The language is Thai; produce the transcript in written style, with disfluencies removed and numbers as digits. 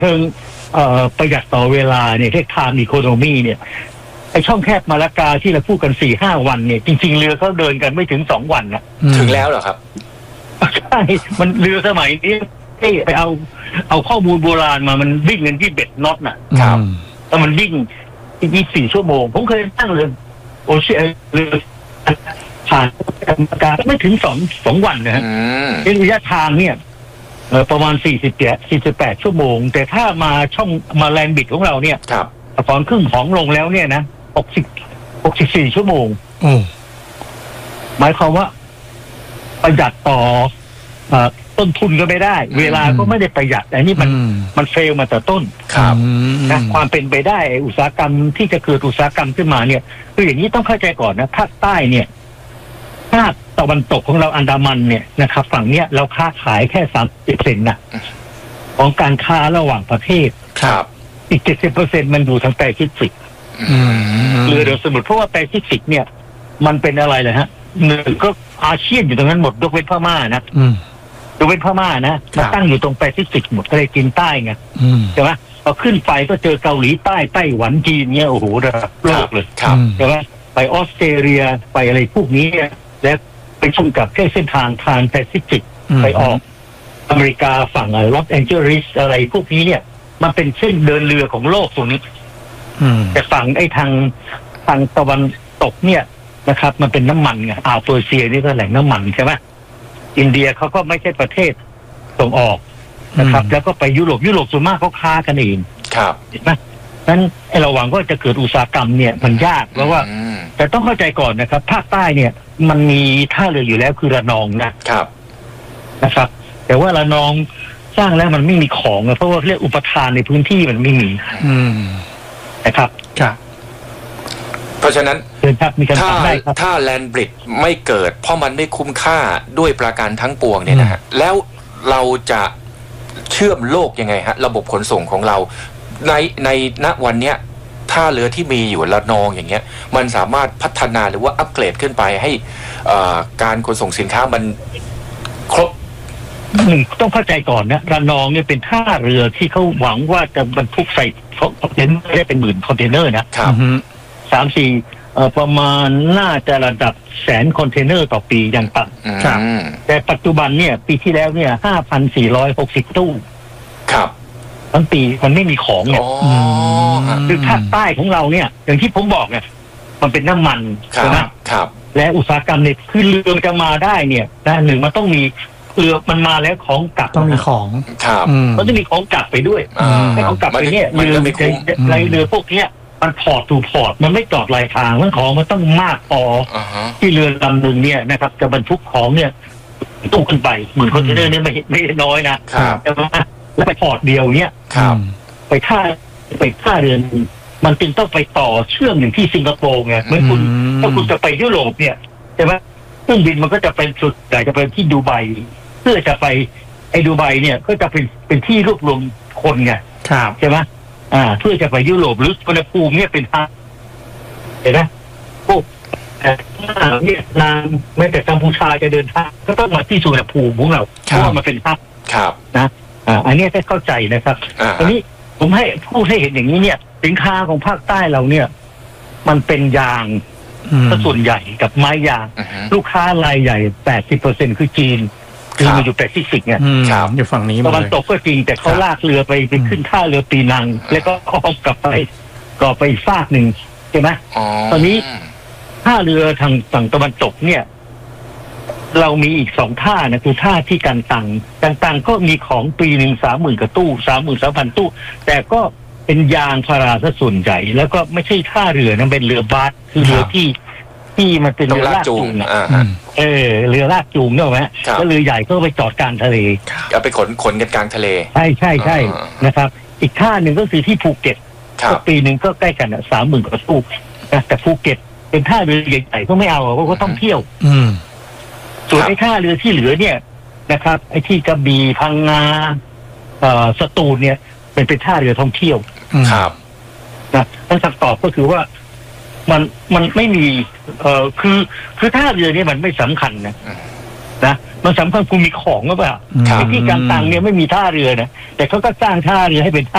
เชิงประหยัดต่อเวลาเนี่ยเรียก time economy เนี่ยไอช่องแคบมาลากาที่เราพูดกัน 4-5 วันเนี่ยจริงๆเรือเขาเดินกันไม่ถึง2 วันนะถึงแล้วเหรอครับใช่มันเรือสมัยนี้ไปเอาข้อมูลโบราณมามันวิ่งกันที่21 น็อตน่ะครับแล้วมันวิ่ง24 ชั่วโมงผมเคยนั่งเรือโอเชียนเรือผ่านมาลากาไม่ถึง2 วันนะฮะระยะทางเนี่ยประมาณ48 ชั่วโมงแต่ถ้ามาช่องมาแลนบิดของเราเนี่ยตอนครึ่งของลงแล้วเนี่ยนะ64 ชั่วโมงหมายความว่าประหยัดต่อต้นทุนก็ไม่ได้เวลาก็ไม่ได้ประหยัดอันนี้มันเฟลมาแต่ต้นนะความเป็นไปได้อุตสาหกรรมที่จะเกิดอุตสาหกรรมขึ้นมาเนี่ยคืออย่างนี้ต้องเข้าใจก่อนนะภาคใต้เนี่ยภาคตะวันตกของเราอันดามันเนี่ยนะครับฝั่งเนี้ยเราค้าขายแค่ 30% นะของการค้าระหว่างประเทศครับอีก 70% มันอยู่ทางแปซิฟิกเรือสมุทรเพราะว่าแปซิฟิกเนี่ยมันเป็นอะไรเลยฮะหนึ่งก็อาเซียนอยู่ตรงนั้นหมดยกเว้นพม่านะยกเว้นพม่านะมันตั้งอยู่ตรงแปซิฟิกหมดทะเลจีนใต้ไงใช่ไหมพอขึ้นไปก็เจอเกาหลีใต้ไต้หวันจีนเนี่ยโอ้โหระดับโลกเลยใช่ไหมไปออสเตรเลียไปอะไรพวกนี้และไปชมกับแค่เส้นทางแปซิฟิกไปออกอเมริกาฝั่งลอสแองเจลิสอะไรพวกนี้เนี่ยมันเป็นเส้นเดินเรือของโลกตรงนี้แต่ฝั่งไอ้ทางตะวันตกเนี่ยนะครับมันเป็นน้ำมันไงอ่าวเปอร์เซียนี่ก็แหล่งน้ำมันใช่ไหมอินเดียเขาก็ไม่ใช่ประเทศส่งออกนะครับแล้วก็ไปยุโรปส่วนมากเขาค้ากันเองเห็นไหมนั้นไอ้ระหว่างว่าจะเกิดอุตสาหกรรมเนี่ยมันยากเพราะว่าแต่ต้องเข้าใจก่อนนะครับภาคใต้เนี่ยมันมีท่าเรืออยู่แล้วคือระนองนะครับแต่ว่าระนองสร้างแล้วมันไม่มีของเพราะว่าเรียกอุปทานในพื้นที่มันไม่มีนะครับเพราะฉะนั้นถ้าแลนบริดจ์ไม่เกิดเพราะมันไม่คุ้มค่าด้วยประการทั้งปวงเนี่ยนะฮะแล้วเราจะเชื่อมโลกยังไงฮะระบบขนส่งของเราในณวันเนี้ยท่าเรือที่มีอยู่ระนองอย่างเงี้ยมันสามารถพัฒนาหรือว่าอัปเกรดขึ้นไปให้การขนส่งสินค้ามันครบต้องเข้าใจก่อนนะระนองเนี่ยเป็นท่าเรือที่เขาหวังว่าจะบรรทุกใส่คอนเทนเนอร์ได้เป็น10,000 คอนเทนเนอร์นะครับ3-4ประมาณน่าจะระดับ100,000 คอนเทนเนอร์ต่อปีอย่างต่ำแต่ปัจจุบันเนี่ยปีที่แล้วเนี่ย 5,460 ตู้ครับทั้งปีมันไม่มีของเนี่ยคือภาคใต้ของเราเนี่ยอย่างที่ผมบอกเนี่ยมันเป็นน้ำมันใช่ไหมและอุตสาหกรรมเนี่ยคือเรือจะมาได้เนี่ยหนึ่งมันต้องมีเรือมันมาแล้วของกลับต้องมีของมันต้องมีของกลับไปด้วยให้ของกลับไปเนี่ยเรือพวกเนี้ยมันพอร์ตทูพอร์ตมันไม่จอดลายทางมันของมันต้องมากพอที่เรือลำหนึ่งเนี่ยนะครับจะบรรทุกของเนี่ยตู้ขึ้นไป10,000 คอนเทนเนอร์เนี่ยไม่น้อยนะแล้วไปพอร์ตเดียวเนี่ยไปท่าเรือมันจึงต้องไปต่อเชื่อมอย่างที่สิงคโปร์ไงเหมือนคุณถ้าคุณจะไปยุโรปเนี่ยใช่ไหมเครื่องบินมันก็จะเป็นสุดแต่จะเป็นที่ดูไบเพื่อจะไปไอ้ดูไบเนี่ยก็จะเป็นที่รวบรวมคนไงใช่ไหมเพื่อจะไปยุโรปหรืออุณหภูมิเนี่ยเป็นทางเห็นไหมพวกเนี่ยนานแม้แต่กัมพูชาจะเดินทางก็ต้องมาที่สุวรรณภูมิของเราเพราะว่ามันเป็นทับนะอันนี้ได้เข้าใจนะครับตอนนี้ผมให้พูดให้เห็นอย่างนี้เนี่ยสินค้าของภาคใต้เราเนี่ยมันเป็นยางส่วนใหญ่กับไม้ยางลูกค้ารายใหญ่ 80% คือจีนคือมาอยู่แปซิฟิกเนี่ยอยู่ฝั่งนี้ตะวันตกก็จริงแต่เขาลากเรือไปขึ้นท่าเรือปีนังแล้วก็อ้อมกลับไปอีกฟากหนึ่งใช่ไหมตอนนี้ท่าเรือทางฝั่งตะวันตกเนี่ยเรามีอีก2 ท่านะคือท่าที่กันตังก็มีของปีหนึ่ง 30,000 กว่าตู้ 33,000 ตู้แต่ก็เป็นยางพาราซะส่วนใหญ่แล้วก็ไม่ใช่ท่าเรือนะเป็นเรือบาสคือเรือที่มันเป็นเรือลากจูงเรือลากจูงเนี่ยไหมแล้วเรือใหญ่ก็ไปจอดกลางทะเลเอาไปขนกันกลางทะเลใช่นะครับอีกท่าหนึ่งก็คือที่ภูเก็ตก็ปีหนึ่งก็ใกล้กัน30,000 กว่าตู้นะแต่ภูเก็ตเป็นท่าเรือใหญ่ๆก็ไม่เอาเพราะก็ต้องเที่ยวส่วนไอ้ท่าเรือที่เหลือเนี่ยนะครับไอ้ที่กระบี่พังงาสตูลเนี่ยเป็นท่าเรือท่องเที่ยวนะแล้วคำตอบก็คือว่ามันไม่มีคือท่าเรือเนี่ยมันไม่สำคัญนะมันสำคัญคุณมีของหรือเปล่าที่การตังเนี่ยไม่มีท่าเรือนะแต่เขาก็สร้างท่าเรือให้เป็นท่า